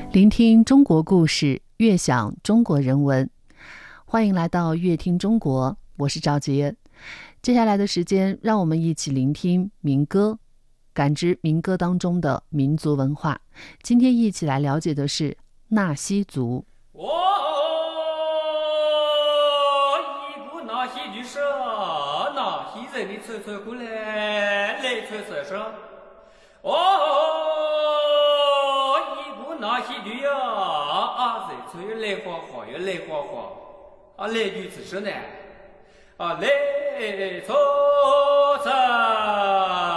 聆听中国故事，悦享中国人文。欢迎来到悦听中国，我是赵杰。接下来的时间，让我们一起聆听民歌，感知民歌当中的民族文化。今天一起来了解的是纳西族。 一股纳西的声，纳西人的吹吹过来，来吹吹声。一股纳西的呀，人吹来花花呀，来花花，来女子声呢，来吹吹。